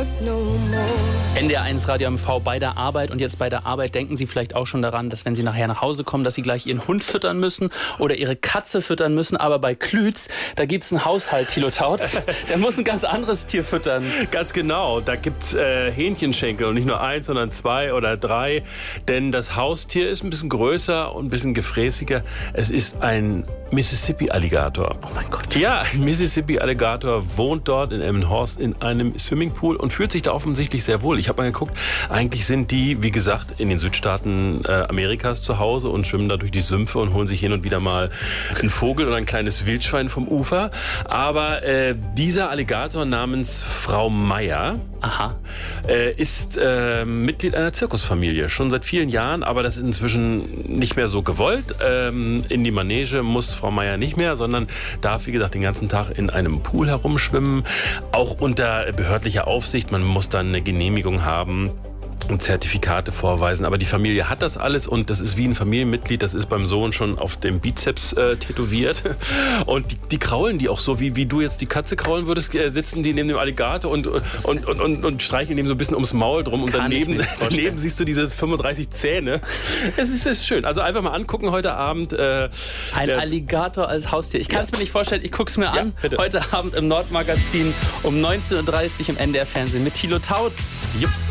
NDR1 Radio MV bei der Arbeit, und jetzt bei der Arbeit denken Sie vielleicht auch schon daran, dass wenn Sie nachher nach Hause kommen, dass Sie gleich Ihren Hund füttern müssen oder Ihre Katze füttern müssen, aber bei Klütz, da gibt es einen Haushalt, Thilo Tautz, der muss ein ganz anderes Tier füttern. Ganz genau, da gibt es Hähnchenschenkel und nicht nur 1, sondern 2 oder 3, denn das Haustier ist ein bisschen größer und ein bisschen gefräßiger. Es ist ein Mississippi-Alligator. Oh mein Gott. Ja, ein Mississippi-Alligator wohnt dort in Elmhorst in einem Swimmingpool und fühlt sich da offensichtlich sehr wohl. Ich habe mal geguckt, eigentlich sind die, wie gesagt, in den Südstaaten Amerikas zu Hause und schwimmen da durch die Sümpfe und holen sich hin und wieder mal einen Vogel oder ein kleines Wildschwein vom Ufer. Aber dieser Alligator namens Frau Meier ist Mitglied einer Zirkusfamilie, schon seit vielen Jahren, aber das ist inzwischen nicht mehr so gewollt. In die Manege muss Frau Meier nicht mehr, sondern darf, wie gesagt, den ganzen Tag in einem Pool herumschwimmen, auch unter behördlicher Aufsicht. Man muss dann eine Genehmigung haben und Zertifikate vorweisen, aber die Familie hat das alles und das ist wie ein Familienmitglied, das ist beim Sohn schon auf dem Bizeps tätowiert und die kraulen die auch so, wie du jetzt die Katze kraulen würdest, sitzen die neben dem Alligator und streicheln dem so ein bisschen ums Maul drum und daneben siehst du diese 35 Zähne. Es ist schön, also einfach mal angucken heute Abend. Ein Alligator als Haustier. Ich kann es mir nicht vorstellen, ich gucke es mir an. Bitte. Heute Abend im Nordmagazin um 19:30 Uhr im NDR Fernsehen mit Thilo Tautz. Jupp.